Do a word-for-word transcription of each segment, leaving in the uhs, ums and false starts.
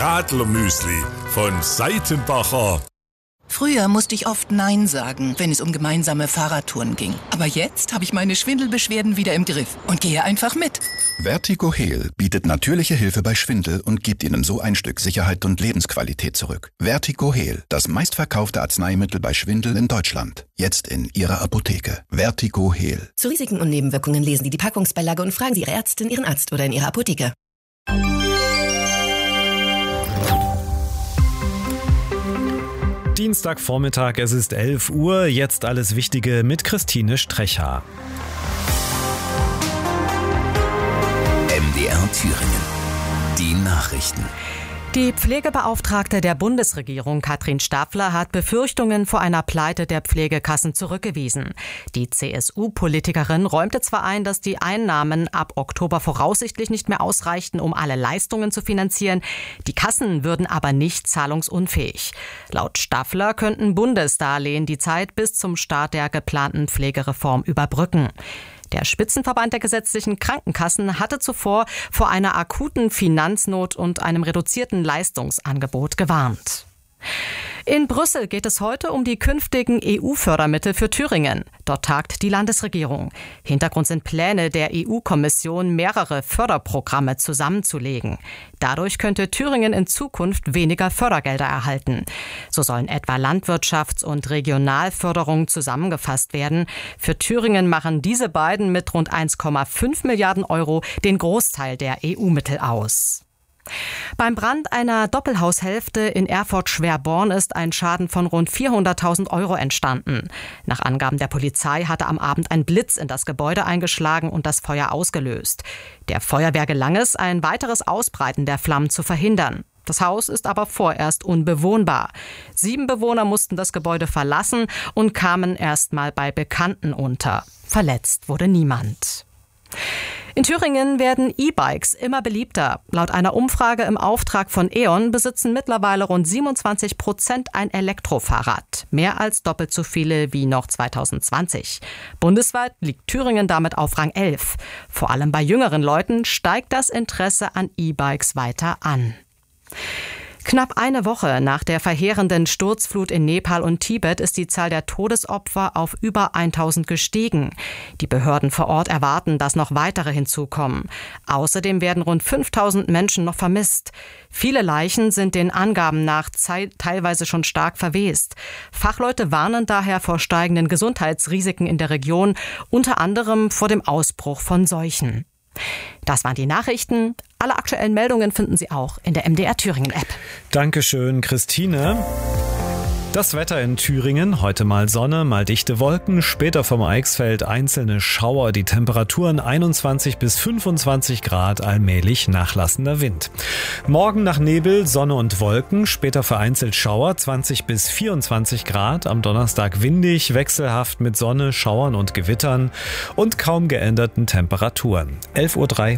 Radlermüsli von Seitenbacher. Früher musste ich oft Nein sagen, wenn es um gemeinsame Fahrradtouren ging. Aber jetzt habe ich meine Schwindelbeschwerden wieder im Griff und gehe einfach mit. Vertigo Heal bietet natürliche Hilfe bei Schwindel und gibt Ihnen so ein Stück Sicherheit und Lebensqualität zurück. Vertigo Heal, das meistverkaufte Arzneimittel bei Schwindel in Deutschland. Jetzt in Ihrer Apotheke. Vertigo Heal. Zu Risiken und Nebenwirkungen lesen Sie die Packungsbeilage und fragen Sie Ihre Ärztin, Ihren Arzt oder in Ihrer Apotheke. Dienstagvormittag, es ist elf Uhr, jetzt alles Wichtige mit Christine Strecha. M D R Thüringen. Die Nachrichten. Die Pflegebeauftragte der Bundesregierung, Katrin Staffeler, hat Befürchtungen vor einer Pleite der Pflegekassen zurückgewiesen. Die C S U-Politikerin räumte zwar ein, dass die Einnahmen ab Oktober voraussichtlich nicht mehr ausreichten, um alle Leistungen zu finanzieren. Die Kassen würden aber nicht zahlungsunfähig. Laut Staffeler könnten Bundesdarlehen die Zeit bis zum Start der geplanten Pflegereform überbrücken. Der Spitzenverband der gesetzlichen Krankenkassen hatte zuvor vor einer akuten Finanznot und einem reduzierten Leistungsangebot gewarnt. In Brüssel geht es heute um die künftigen E U-Fördermittel für Thüringen. Dort tagt die Landesregierung. Hintergrund sind Pläne der E U-Kommission, mehrere Förderprogramme zusammenzulegen. Dadurch könnte Thüringen in Zukunft weniger Fördergelder erhalten. So sollen etwa Landwirtschafts- und Regionalförderung zusammengefasst werden. Für Thüringen machen diese beiden mit rund eins Komma fünf Milliarden Euro den Großteil der E U-Mittel aus. Beim Brand einer Doppelhaushälfte in Erfurt-Schwerborn ist ein Schaden von rund vierhunderttausend Euro entstanden. Nach Angaben der Polizei hatte am Abend ein Blitz in das Gebäude eingeschlagen und das Feuer ausgelöst. Der Feuerwehr gelang es, ein weiteres Ausbreiten der Flammen zu verhindern. Das Haus ist aber vorerst unbewohnbar. Sieben Bewohner mussten das Gebäude verlassen und kamen erst mal bei Bekannten unter. Verletzt wurde niemand. In Thüringen werden E-Bikes immer beliebter. Laut einer Umfrage im Auftrag von E.ON besitzen mittlerweile rund siebenundzwanzig Prozent ein Elektrofahrrad. Mehr als doppelt so viele wie noch zweitausendzwanzig. Bundesweit liegt Thüringen damit auf Rang elf. Vor allem bei jüngeren Leuten steigt das Interesse an E-Bikes weiter an. Knapp eine Woche nach der verheerenden Sturzflut in Nepal und Tibet ist die Zahl der Todesopfer auf über tausend gestiegen. Die Behörden vor Ort erwarten, dass noch weitere hinzukommen. Außerdem werden rund fünftausend Menschen noch vermisst. Viele Leichen sind den Angaben nach teilweise schon stark verwest. Fachleute warnen daher vor steigenden Gesundheitsrisiken in der Region, unter anderem vor dem Ausbruch von Seuchen. Das waren die Nachrichten. Alle aktuellen Meldungen finden Sie auch in der M D R Thüringen App. Dankeschön, Christine. Das Wetter in Thüringen, heute mal Sonne, mal dichte Wolken, später vom Eichsfeld einzelne Schauer, die Temperaturen einundzwanzig bis fünfundzwanzig Grad, allmählich nachlassender Wind. Morgen nach Nebel, Sonne und Wolken, später vereinzelt Schauer, zwanzig bis vierundzwanzig Grad, am Donnerstag windig, wechselhaft mit Sonne, Schauern und Gewittern und kaum geänderten Temperaturen. elf Uhr drei.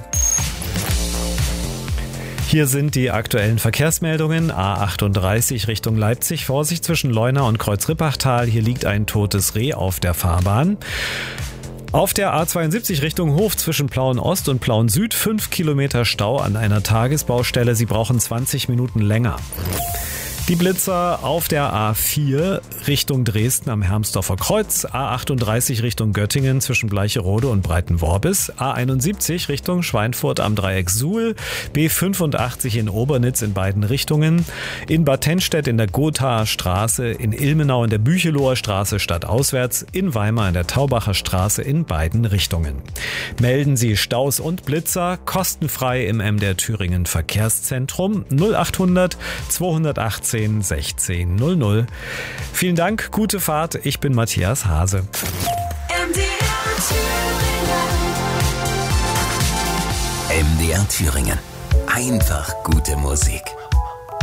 Hier sind die aktuellen Verkehrsmeldungen. A achtunddreißig Richtung Leipzig. Vorsicht zwischen Leuna und Kreuz-Rippachtal. Hier liegt ein totes Reh auf der Fahrbahn. Auf der A zweiundsiebzig Richtung Hof zwischen Plauen-Ost und Plauen-Süd. fünf Kilometer Stau an einer Tagesbaustelle. Sie brauchen zwanzig Minuten länger. Die Blitzer auf der A vier Richtung Dresden am Hermsdorfer Kreuz, A achtunddreißig Richtung Göttingen zwischen Bleicherode und Breitenworbis, A einundsiebzig Richtung Schweinfurt am Dreieck Suhl, B fünfundachtzig in Obernitz in beiden Richtungen, in Bad Tennstedt in der Gothaer Straße, in Ilmenau in der Bücheloher Straße stadtauswärts, in Weimar in der Taubacher Straße in beiden Richtungen. Melden Sie Staus und Blitzer kostenfrei im M D R Thüringen Verkehrszentrum null achthundert zweihundertachtzehn sechzehn null null. Vielen Dank, gute Fahrt. Ich bin Matthias Hase. M D R Thüringen. M D R Thüringen. Einfach gute Musik.